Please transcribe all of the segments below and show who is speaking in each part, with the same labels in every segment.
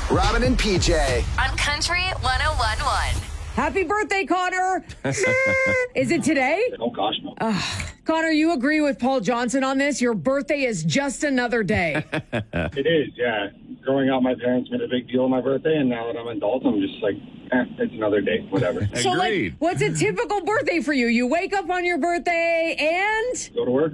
Speaker 1: Robin and PJ.
Speaker 2: On Country 101.1.
Speaker 3: Happy birthday, Connor. Is it today?
Speaker 4: Oh, gosh, no.
Speaker 3: Connor, you agree with Paul Johnson on this? Your birthday is just another day.
Speaker 4: It is, yeah. Growing up, my parents made a big deal of my birthday, and now that I'm an adult, I'm just like, it's another day, whatever.
Speaker 3: So, like, what's a typical birthday for you? You wake up on your birthday and...
Speaker 4: Go to work.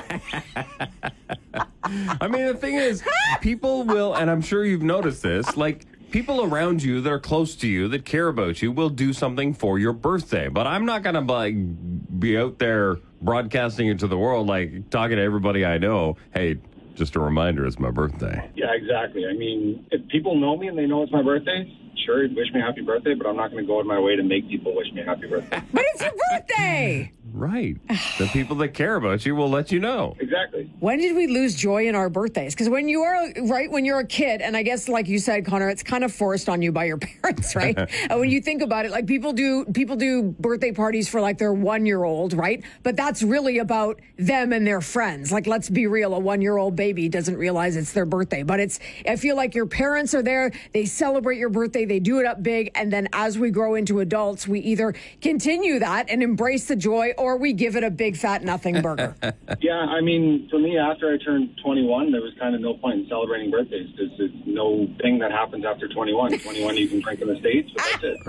Speaker 5: I mean, the thing is, people will, and I'm sure you've noticed this, like, people around you that are close to you, that care about you, will do something for your birthday. But I'm not going to, like, be out there broadcasting it to the world, like, talking to everybody I know, hey, just a reminder, it's my birthday.
Speaker 4: Yeah, exactly. I mean, if people know me and they know it's my birthday, sure, wish me happy birthday, but I'm not going to go out of my way to make people wish me happy birthday.
Speaker 3: But it's your birthday!
Speaker 5: Right. The people that care about you will let you know.
Speaker 4: Exactly.
Speaker 3: When did we lose joy in our birthdays? Because when you're a kid, and I guess like you said, Connor, it's kind of forced on you by your parents, right? And when you think about it, like people do birthday parties for like their 1-year-old, right? But that's really about them and their friends. Like, let's be real, a 1-year-old baby doesn't realize it's their birthday. But I feel like your parents are there, they celebrate your birthday, they do it up big, and then as we grow into adults, we either continue that and embrace the joy, or we give it a big fat nothing burger.
Speaker 4: Yeah, I mean, for me, after I turned 21, there was kind of no point in celebrating birthdays because there's no thing that happens after 21. 21, you can drink in the States, but that's it.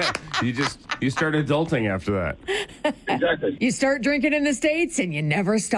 Speaker 5: Right. You start adulting after that.
Speaker 4: Exactly.
Speaker 3: You start drinking in the States and you never stop.